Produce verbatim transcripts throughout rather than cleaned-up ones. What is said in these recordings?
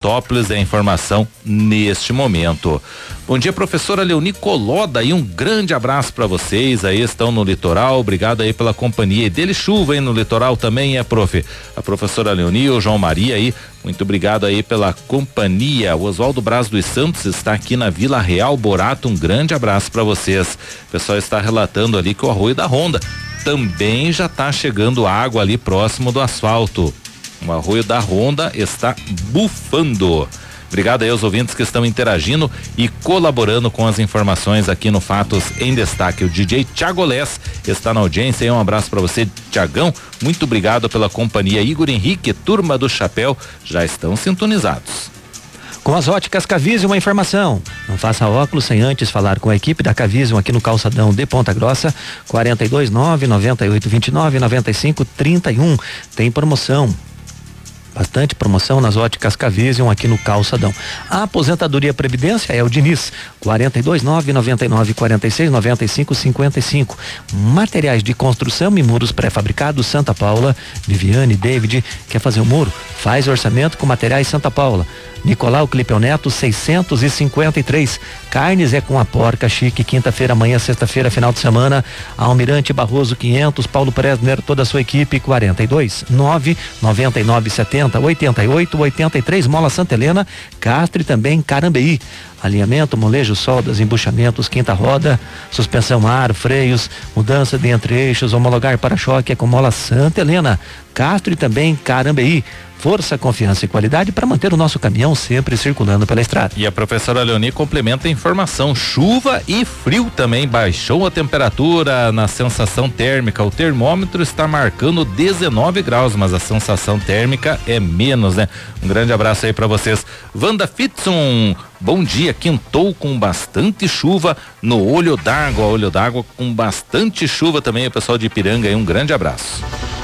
Pirenópolis é a informação neste momento. Bom dia, professora Leoni Coloda, e um grande abraço para vocês aí, estão no litoral, obrigado aí pela companhia. E dele chuva aí no litoral também, é, prof? A professora Leoni, o João Maria aí, muito obrigado aí pela companhia. O Oswaldo Braz dos Santos está aqui na Vila Real Borato, um grande abraço para vocês. O pessoal está relatando ali que o Arroio da Ronda também já está chegando água ali próximo do asfalto. O Arroio da Ronda está bufando. Obrigado aí aos ouvintes que estão interagindo e colaborando com as informações aqui no Fatos em Destaque. O D J Thiago Lés está na audiência e um abraço para você, Tiagão. Muito obrigado pela companhia. Igor Henrique, turma do Chapéu, já estão sintonizados. Com as óticas Cavisium, uma informação: não faça óculos sem antes falar com a equipe da Cavisium aqui no calçadão de Ponta Grossa. Quarenta e dois, nove, noventa e oito, vinte e nove, noventa e cinco, trinta e um. Tem promoção. Bastante promoção nas óticas Cavisium aqui no calçadão. A aposentadoria Previdência é o Diniz. quarenta e dois, nove, noventa e nove, quarenta e seis, noventa e cinco, cinquenta e cinco. Materiais de construção e muros pré-fabricados Santa Paula. Viviane, David, quer fazer o muro? Faz orçamento com Materiais Santa Paula. Nicolau Clipeu Neto, seiscentos e cinquenta e três. Carnes é com a Porca Chique, quinta-feira, amanhã, sexta-feira, final de semana. Almirante Barroso quinhentos, Paulo Presner, toda a sua equipe. Quarenta e dois, nove, noventa e nove, setenta, oitenta e oito, oitenta e três. Mola Santa Helena, Castro e também Carambeí. Alinhamento, molejo, soldas, embuchamentos, quinta roda, suspensão ar, freios, mudança de entre-eixos, homologar para-choque é com Mola Santa Helena, Castro e também Carambeí. Força, confiança e qualidade para manter o nosso caminhão sempre circulando pela estrada. E a professora Leoni complementa a informação: chuva e frio também. Baixou a temperatura na sensação térmica. O termômetro está marcando dezenove graus, mas a sensação térmica é menos, né? Um grande abraço aí para vocês. Wanda Fitzon, bom dia. Quintou com bastante chuva no Olho d'Água. Olho d'Água com bastante chuva também. O pessoal de Ipiranga aí, um grande abraço.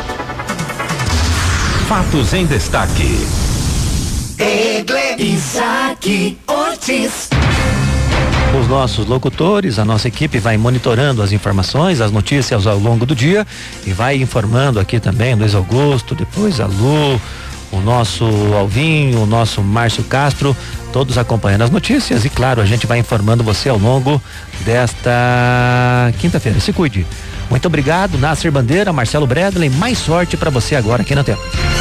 Fatos em Destaque. Egle Isaac Ortiz. Os nossos locutores, a nossa equipe vai monitorando as informações, as notícias ao longo do dia e vai informando aqui também Luiz Augusto, depois a Lu, o nosso Alvinho, o nosso Márcio Castro, todos acompanhando as notícias e claro, a gente vai informando você ao longo desta quinta-feira. Se cuide. Muito obrigado, Nasser Bandeira, Marcelo Bradley, mais sorte para você agora aqui na tela.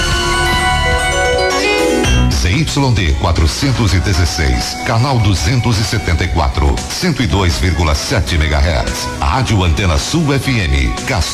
C Y D quatrocentos e dezesseis, canal duzentos e setenta e quatro, cento e dois vírgula sete megahertz. Rádio Antena Sul F M, Castro.